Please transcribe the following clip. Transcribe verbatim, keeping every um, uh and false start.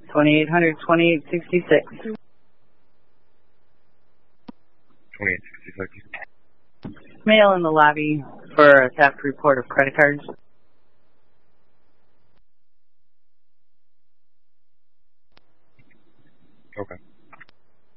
twenty-eight hundred, twenty-eight sixty-six. twenty-eight sixty-six. Mail in the lobby for a theft report of credit cards. Okay.